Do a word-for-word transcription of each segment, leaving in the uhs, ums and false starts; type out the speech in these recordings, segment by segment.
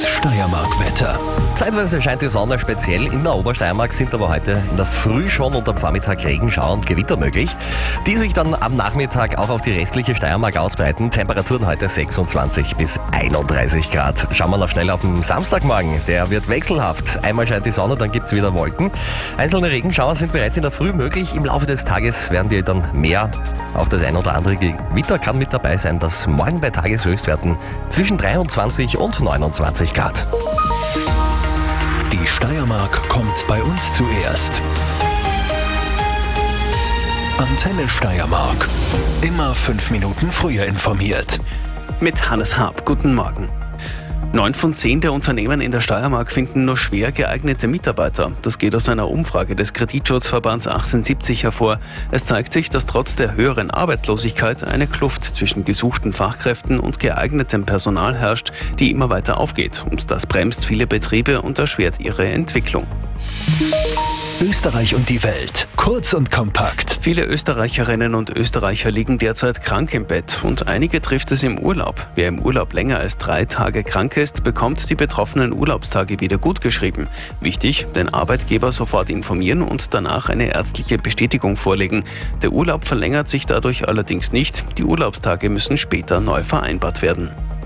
Das Steiermark-Wetter. Zeitweise scheint die Sonne, speziell in der Obersteiermark sind aber heute in der Früh schon und am Vormittag Regenschauer und Gewitter möglich, die sich dann am Nachmittag auch auf die restliche Steiermark ausbreiten. Temperaturen heute sechsundzwanzig bis einunddreißig Grad. Schauen wir noch schnell auf den Samstagmorgen. Der wird wechselhaft. Einmal scheint die Sonne, dann gibt es wieder Wolken. Einzelne Regenschauer sind bereits in der Früh möglich. Im Laufe des Tages werden die dann mehr. Auch das ein oder andere Gewitter kann mit dabei sein. Das morgen bei Tageshöchstwerten zwischen dreiundzwanzig und neunundzwanzig Grad. Die Steiermark kommt bei uns zuerst. Antenne Steiermark. Immer fünf Minuten früher informiert. Mit Hannes Haab. Guten Morgen. Neun von zehn der Unternehmen in der Steiermark finden nur schwer geeignete Mitarbeiter. Das geht aus einer Umfrage des Kreditschutzverbands achtundsiebzig hervor. Es zeigt sich, dass trotz der höheren Arbeitslosigkeit eine Kluft zwischen gesuchten Fachkräften und geeignetem Personal herrscht, die immer weiter aufgeht. Und das bremst viele Betriebe und erschwert ihre Entwicklung. Österreich und die Welt. Kurz und kompakt. Viele Österreicherinnen und Österreicher liegen derzeit krank im Bett und einige trifft es im Urlaub. Wer im Urlaub länger als drei Tage krank ist, bekommt die betroffenen Urlaubstage wieder gutgeschrieben. Wichtig, den Arbeitgeber sofort informieren und danach eine ärztliche Bestätigung vorlegen. Der Urlaub verlängert sich dadurch allerdings nicht. Die Urlaubstage müssen später neu vereinbart werden.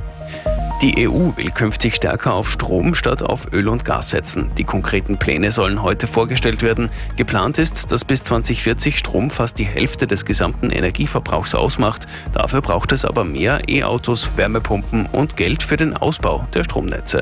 Die E U will künftig stärker auf Strom statt auf Öl und Gas setzen. Die konkreten Pläne sollen heute vorgestellt werden. Geplant ist, dass bis zwanzig vierzig Strom fast die Hälfte des gesamten Energieverbrauchs ausmacht. Dafür braucht es aber mehr E-Autos, Wärmepumpen und Geld für den Ausbau der Stromnetze.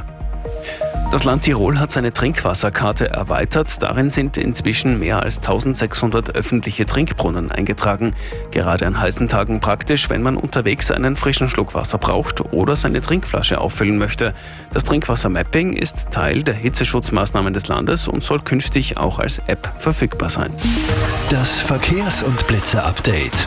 Das Land Tirol hat seine Trinkwasserkarte erweitert. Darin sind inzwischen mehr als eintausendsechshundert öffentliche Trinkbrunnen eingetragen. Gerade an heißen Tagen praktisch, wenn man unterwegs einen frischen Schluck Wasser braucht oder seine Trinkflasche auffüllen möchte. Das Trinkwasser-Mapping ist Teil der Hitzeschutzmaßnahmen des Landes und soll künftig auch als App verfügbar sein. Das Verkehrs- und Blitze-Update.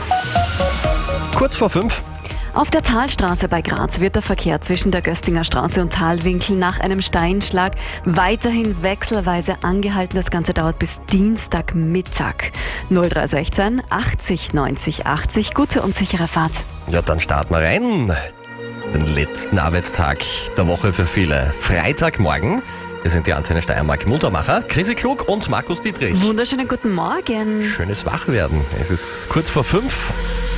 Kurz vor fünf. Auf der Talstraße bei Graz wird der Verkehr zwischen der Göstinger Straße und Talwinkel nach einem Steinschlag weiterhin wechselweise angehalten. Das Ganze dauert bis Dienstagmittag. null drei eins sechs achtzig neunzig achtzig. Gute und sichere Fahrt. Ja, dann starten wir rein. Den letzten Arbeitstag der Woche für viele. Freitagmorgen. Wir sind die Antenne Steiermark Muntermacher, Chrissy Klug und Markus Dietrich. Wunderschönen guten Morgen. Schönes Wachwerden. Es ist kurz vor fünf.